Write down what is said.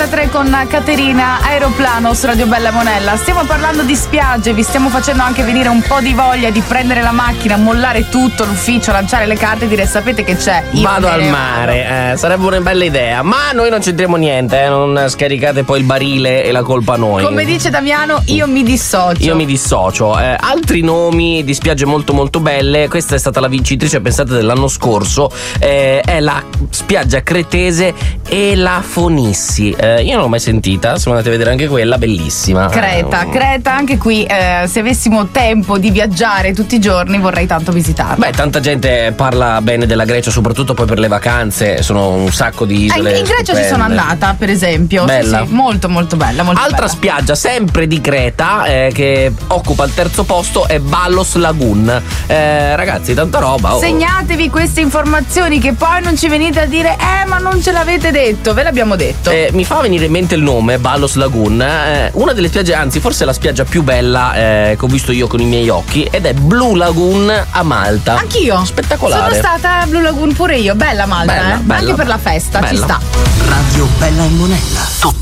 9:33 con Caterina, Aeroplano su Radio Bella Monella. Stiamo parlando di spiagge, vi stiamo facendo anche venire un po' di voglia di prendere la macchina, mollare tutto l'ufficio, lanciare le carte e dire: sapete che c'è? Vado al mare, sarebbe una bella idea, ma noi non c'entriamo niente, non scaricate poi il barile e la colpa a noi. Come dice Damiano, io mi dissocio. Altri nomi di spiagge molto molto belle, questa è stata la vincitrice, pensate, dell'anno scorso, è la spiaggia cretese e la Fonissi. Io non l'ho mai sentita, se andate a vedere anche quella, bellissima. Creta, anche qui se avessimo tempo di viaggiare tutti i giorni vorrei tanto visitarla. Beh, tanta gente parla bene della Grecia, soprattutto poi per le vacanze, sono un sacco di isole in Grecia stupende. ci sono andata, per esempio. Bella. Sì, molto molto bella, molto Altra bella. spiaggia sempre di Creta che occupa il terzo posto è Ballos Lagoon. Ragazzi, tanta roba. Segnatevi queste informazioni, che poi non ci venite a dire ma non ce l'avete detto, ve l'abbiamo detto. Mi fa venire in mente il nome, Ballos Lagoon, una delle spiagge, anzi forse la spiaggia più bella che ho visto io con i miei occhi, ed è Blue Lagoon a Malta. Anch'io. Spettacolare. Sono stata a Blue Lagoon pure io, bella Malta, Bella. anche per la festa, Bella. ci sta. Radio Bella e Monella.